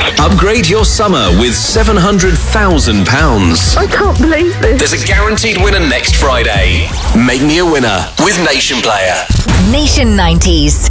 Upgrade your summer with £700,000. I can't believe this. There's a guaranteed winner next Friday. Make me a winner with Nation Player. Nation 90s.